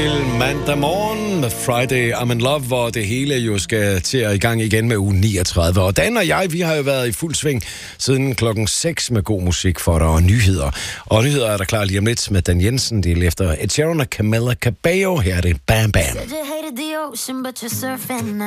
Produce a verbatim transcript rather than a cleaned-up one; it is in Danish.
til mandag morgen med Friday I'm in Love, hvor det hele jo skal til at i gang igen med uge niogtredive. Og Dan og jeg, vi har jo været i fuld sving siden klokken seks med god musik for dig og nyheder. Og nyheder er der klar lige om lidt med Dan Jensen, del efter Ed Sheeran og Camila Cabello. Her er det Bam Bam.